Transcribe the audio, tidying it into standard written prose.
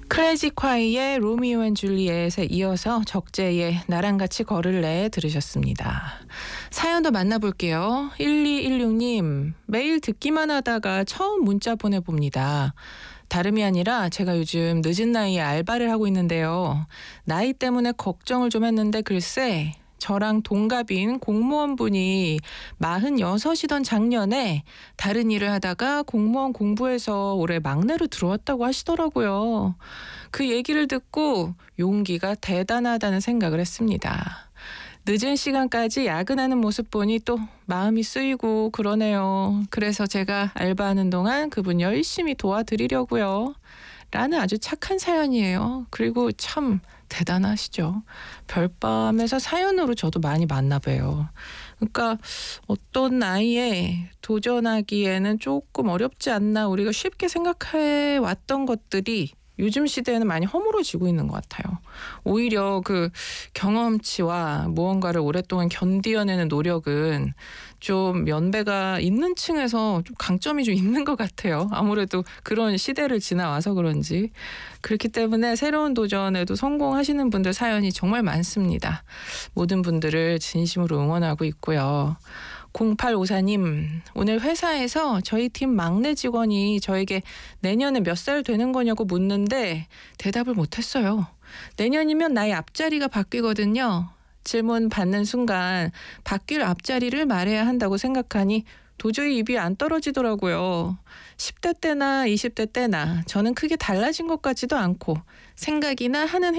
클래식화이의 로미오 앤 줄리엣에 이어서 적재의 나랑 같이 걸을래 들으셨습니다. 사연도 만나볼게요. 1216님, 매일 듣기만 하다가 처음 문자 보내봅니다. 다름이 아니라 제가 요즘 늦은 나이에 알바를 하고 있는데요. 나이 때문에 걱정을 좀 했는데 글쎄 저랑 동갑인 공무원분이 46이던 작년에 다른 일을 하다가 공무원 공부해서 올해 막내로 들어왔다고 하시더라고요. 그 얘기를 듣고 용기가 대단하다는 생각을 했습니다. 늦은 시간까지 야근하는 모습 보니 또 마음이 쓰이고 그러네요. 그래서 제가 알바하는 동안 그분 열심히 도와드리려고요. 라는 아주 착한 사연이에요. 그리고 참 대단하시죠. 별밤에서 사연으로 저도 많이 만나봐요. 그러니까 어떤 나이에 도전하기에는 조금 어렵지 않나, 우리가 쉽게 생각해 왔던 것들이 요즘 시대에는 많이 허물어지고 있는 것 같아요. 오히려 그 경험치와 무언가를 오랫동안 견디어내는 노력은 좀 연배가 있는 층에서 좀 강점이 좀 있는 것 같아요. 아무래도 그런 시대를 지나와서 그런지. 그렇기 때문에 새로운 도전에도 성공하시는 분들 사연이 정말 많습니다. 모든 분들을 진심으로 응원하고 있고요. 0854님, 오늘 회사에서 저희 팀 막내 직원이 저에게 내년에 몇 살 되는 거냐고 묻는데 대답을 못했어요. 내년이면 나의 앞자리가 바뀌거든요. 질문 받는 순간 바뀔 앞자리를 말해야 한다고 생각하니 도저히 입이 안 떨어지더라고요. 10대 때나 20대 때나 저는 크게 달라진 것 같지도 않고 생각이나 하는